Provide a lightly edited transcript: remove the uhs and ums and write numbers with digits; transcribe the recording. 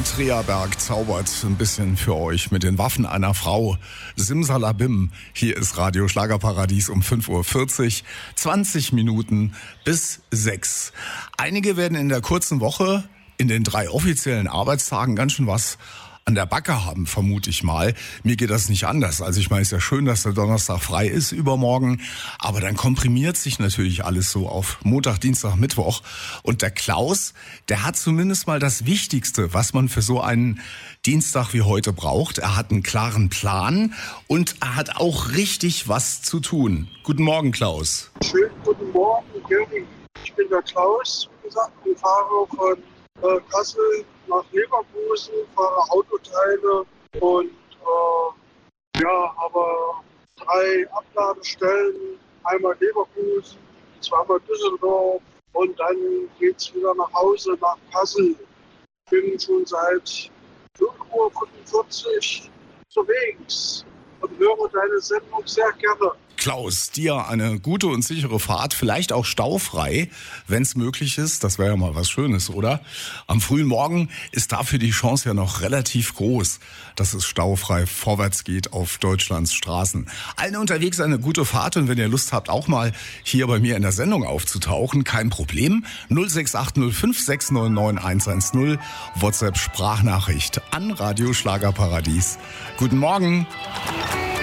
Andrea Berg zaubert ein bisschen für euch mit den Waffen einer Frau. Simsalabim, hier ist Radio Schlagerparadies um 5:40 Uhr, 20 Minuten bis 6. Einige werden in der kurzen Woche, in den 3 offiziellen Arbeitstagen ganz schön was an der Backe haben, vermute ich mal. Mir geht das nicht anders. Also ich meine, es ist ja schön, dass der Donnerstag frei ist übermorgen, aber dann komprimiert sich natürlich alles so auf Montag, Dienstag, Mittwoch. Und der Klaus, der hat zumindest mal das Wichtigste, was man für so einen Dienstag wie heute braucht. Er hat einen klaren Plan und er hat auch richtig was zu tun. Guten Morgen, Klaus. Schönen guten Morgen, Jürgen. Ich bin der Klaus, wie gesagt, und fahre von Kassel nach Leverkusen, fahre Autoteile und habe 3 Abladestellen, einmal Leverkusen, zweimal Düsseldorf und dann geht's wieder nach Hause nach Kassel. Bin schon seit 5:45 Uhr unterwegs und höre deine Sendung sehr gerne. Klaus, dir eine gute und sichere Fahrt, vielleicht auch staufrei, wenn es möglich ist. Das wäre ja mal was Schönes, oder? Am frühen Morgen ist dafür die Chance ja noch relativ groß, dass es staufrei vorwärts geht auf Deutschlands Straßen. Allen unterwegs eine gute Fahrt und wenn ihr Lust habt, auch mal hier bei mir in der Sendung aufzutauchen, kein Problem. 06805 699 110, WhatsApp-Sprachnachricht an Radio Schlagerparadies. Guten Morgen.